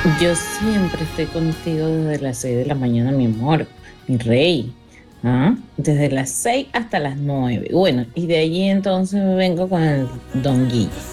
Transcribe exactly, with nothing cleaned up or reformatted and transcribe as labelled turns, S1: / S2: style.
S1: Yo siempre estoy contigo desde las seis de la mañana, mi amor, mi rey. ¿Ah? Desde las seis hasta las nueve. Bueno, y de allí entonces me vengo con el Don Guille.